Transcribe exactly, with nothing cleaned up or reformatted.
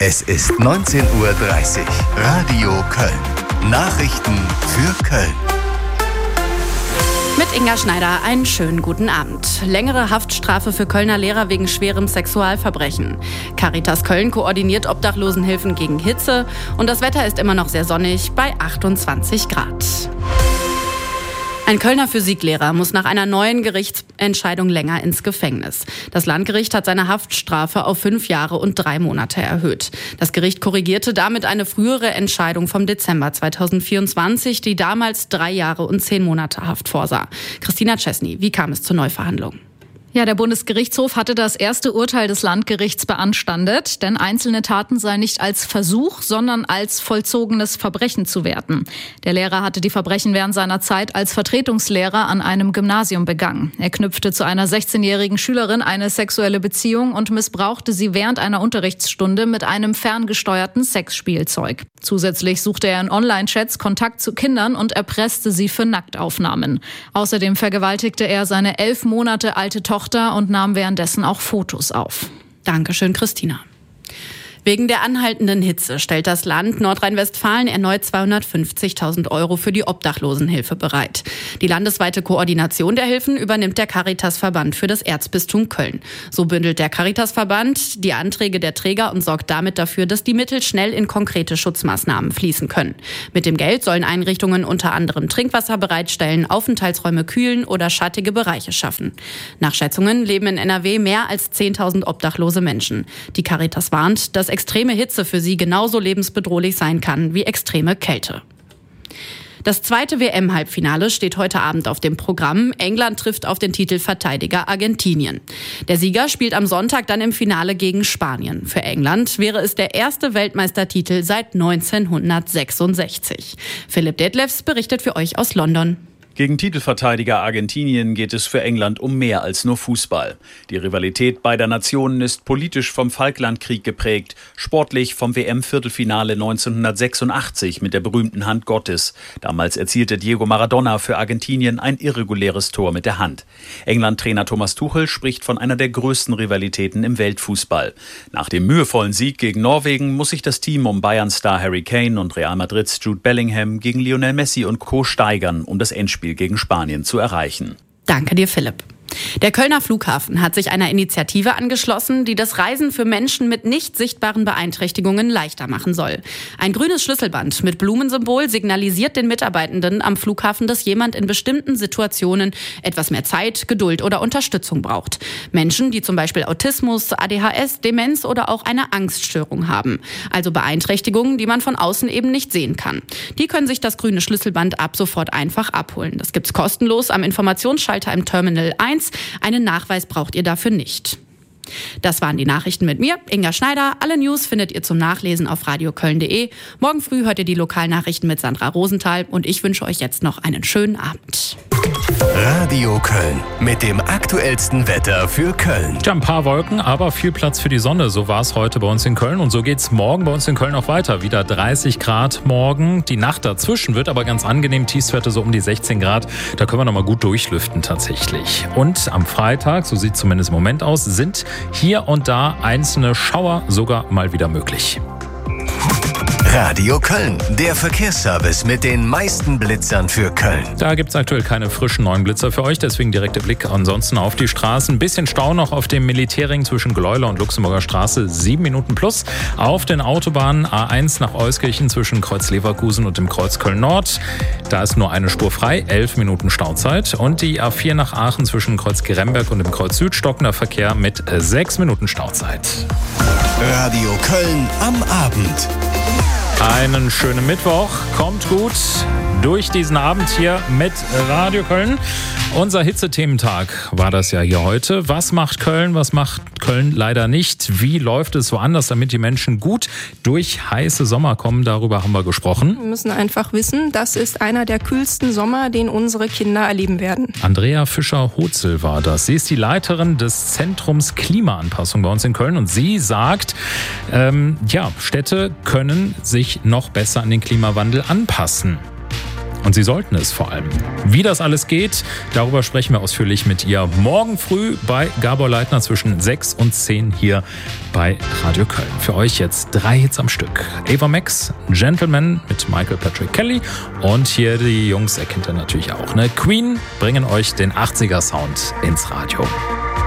Es ist neunzehn Uhr dreißig. Radio Köln. Nachrichten für Köln. Mit Inga Schneider einen schönen guten Abend. Längere Haftstrafe für Kölner Lehrer wegen schwerem Sexualverbrechen. Caritas Köln koordiniert Obdachlosenhilfen gegen Hitze und das Wetter ist immer noch sehr sonnig bei achtundzwanzig Grad. Ein Kölner Physiklehrer muss nach einer neuen Gerichtsentscheidung länger ins Gefängnis. Das Landgericht hat seine Haftstrafe auf fünf Jahre und drei Monate erhöht. Das Gericht korrigierte damit eine frühere Entscheidung vom Dezember zweitausendvierundzwanzig, die damals drei Jahre und zehn Monate Haft vorsah. Christina Czesny, wie kam es zur Neuverhandlung? Ja, der Bundesgerichtshof hatte das erste Urteil des Landgerichts beanstandet, denn einzelne Taten seien nicht als Versuch, sondern als vollzogenes Verbrechen zu werten. Der Lehrer hatte die Verbrechen während seiner Zeit als Vertretungslehrer an einem Gymnasium begangen. Er knüpfte zu einer sechzehnjährigen Schülerin eine sexuelle Beziehung und missbrauchte sie während einer Unterrichtsstunde mit einem ferngesteuerten Sexspielzeug. Zusätzlich suchte er in Online-Chats Kontakt zu Kindern und erpresste sie für Nacktaufnahmen. Außerdem vergewaltigte er seine elf Monate alte Tochter und nahm währenddessen auch Fotos auf. Dankeschön, Christina. Wegen der anhaltenden Hitze stellt das Land Nordrhein-Westfalen erneut zweihundertfünfzigtausend Euro für die Obdachlosenhilfe bereit. Die landesweite Koordination der Hilfen übernimmt der Caritas-Verband für das Erzbistum Köln. So bündelt der Caritas-Verband die Anträge der Träger und sorgt damit dafür, dass die Mittel schnell in konkrete Schutzmaßnahmen fließen können. Mit dem Geld sollen Einrichtungen unter anderem Trinkwasser bereitstellen, Aufenthaltsräume kühlen oder schattige Bereiche schaffen. Nach Schätzungen leben in N R W mehr als zehntausend obdachlose Menschen. Die Caritas warnt, dass extreme Hitze für sie genauso lebensbedrohlich sein kann wie extreme Kälte. Das zweite W M-Halbfinale steht heute Abend auf dem Programm. England trifft auf den Titelverteidiger Argentinien. Der Sieger spielt am Sonntag dann im Finale gegen Spanien. Für England wäre es der erste Weltmeistertitel seit neunzehnhundertsechsundsechzig. Philipp Detlefs berichtet für euch aus London. Gegen Titelverteidiger Argentinien geht es für England um mehr als nur Fußball. Die Rivalität beider Nationen ist politisch vom Falklandkrieg geprägt, sportlich vom W M-Viertelfinale neunzehnhundertsechsundachtzig mit der berühmten Hand Gottes. Damals erzielte Diego Maradona für Argentinien ein irreguläres Tor mit der Hand. England-Trainer Thomas Tuchel spricht von einer der größten Rivalitäten im Weltfußball. Nach dem mühevollen Sieg gegen Norwegen muss sich das Team um Bayern-Star Harry Kane und Real Madrids Jude Bellingham gegen Lionel Messi und Co. steigern, um das Endspiel gegen Spanien zu erreichen. Danke dir, Philipp. Der Kölner Flughafen hat sich einer Initiative angeschlossen, die das Reisen für Menschen mit nicht sichtbaren Beeinträchtigungen leichter machen soll. Ein grünes Schlüsselband mit Blumensymbol signalisiert den Mitarbeitenden am Flughafen, dass jemand in bestimmten Situationen etwas mehr Zeit, Geduld oder Unterstützung braucht. Menschen, die zum Beispiel Autismus, A D H S, Demenz oder auch eine Angststörung haben. Also Beeinträchtigungen, die man von außen eben nicht sehen kann. Die können sich das grüne Schlüsselband ab sofort einfach abholen. Das gibt's kostenlos am Informationsschalter im Terminal eins. Einen Nachweis braucht ihr dafür nicht. Das waren die Nachrichten mit mir, Inga Schneider. Alle News findet ihr zum Nachlesen auf radioköln punkt de. Morgen früh hört ihr die Lokalnachrichten mit Sandra Rosenthal und ich wünsche euch jetzt noch einen schönen Abend. Radio Köln mit dem aktuellsten Wetter für Köln. Ja, ein paar Wolken, aber viel Platz für die Sonne. So war es heute bei uns in Köln und so geht's morgen bei uns in Köln auch weiter. Wieder dreißig Grad morgen. Die Nacht dazwischen wird aber ganz angenehm. Tiefstwerte so um die sechzehn Grad. Da können wir noch mal gut durchlüften tatsächlich. Und am Freitag, so sieht es zumindest im Moment aus, sind hier und da einzelne Schauer sogar mal wieder möglich. Radio Köln, der Verkehrsservice mit den meisten Blitzern für Köln. Da gibt es aktuell keine frischen neuen Blitzer für euch, deswegen direkter Blick ansonsten auf die Straßen. Ein bisschen Stau noch auf dem Militärring zwischen Gleuler und Luxemburger Straße, sieben Minuten plus. Auf den Autobahnen A eins nach Euskirchen zwischen Kreuz Leverkusen und dem Kreuz Köln Nord. Da ist nur eine Spur frei, elf Minuten Stauzeit. Und die A vier nach Aachen zwischen Kreuz Geremberg und dem Kreuz Süd, stockender Verkehr mit sechs Minuten Stauzeit. Radio Köln am Abend. Einen schönen Mittwoch, kommt gut durch diesen Abend hier mit Radio Köln. Unser Hitzethementag war das ja hier heute. Was macht Köln, was macht Köln leider nicht? Wie läuft es woanders, damit die Menschen gut durch heiße Sommer kommen? Darüber haben wir gesprochen. Wir müssen einfach wissen, das ist einer der kühlsten Sommer, den unsere Kinder erleben werden. Andrea Fischer-Hotzel war das. Sie ist die Leiterin des Zentrums Klimaanpassung bei uns in Köln und sie sagt, ähm, ja, Städte können sich noch besser an den Klimawandel anpassen. Und Sie sollten es vor allem. Wie das alles geht, darüber sprechen wir ausführlich mit ihr morgen früh bei Gabor Leitner zwischen sechs und zehn hier bei Radio Köln. Für euch jetzt drei Hits am Stück. Ava Max, Gentleman mit Michael Patrick Kelly und hier die Jungs erkennt ihr natürlich auch. Ne? Queen bringen euch den achtziger Sound ins Radio.